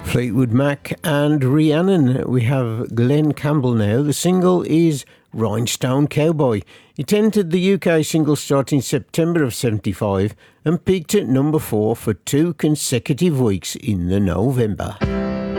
Fleetwood Mac and Rhiannon. We have Glenn Campbell now. The single is Rhinestone Cowboy. It entered the UK singles chart in September of 75 and peaked at number 4 for 2 consecutive weeks in the November.